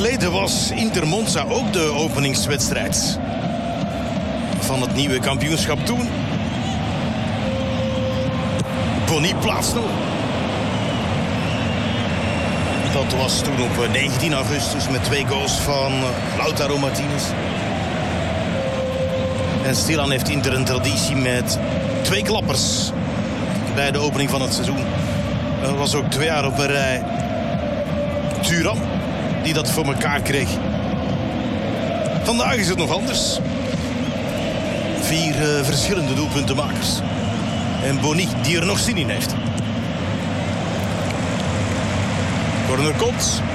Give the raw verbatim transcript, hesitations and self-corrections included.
geleden was Inter Monza ook de openingswedstrijd van het nieuwe kampioenschap toen. Boni plaatst nog. Dat was toen op negentien augustus met twee goals van Lautaro Martinez. En stilaan heeft Inter een traditie met twee klappers bij de opening van het seizoen. Dat was ook twee jaar op een rij Thuram die dat voor elkaar kreeg. Vandaag is het nog anders. Vier uh, verschillende doelpuntenmakers. En Boni die er nog zin in heeft. Corner komt.